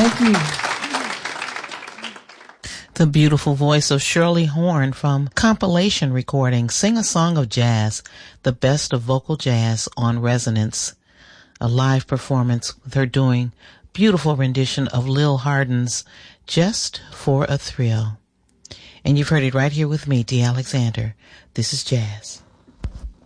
Thank you. The beautiful voice of Shirley Horn from compilation recording Sing a Song of Jazz, the best of vocal jazz on Resonance. A live performance with her doing beautiful rendition of Lil Hardin's Just for a Thrill. And you've heard it right here with me, Dee Alexander. This is Jazz.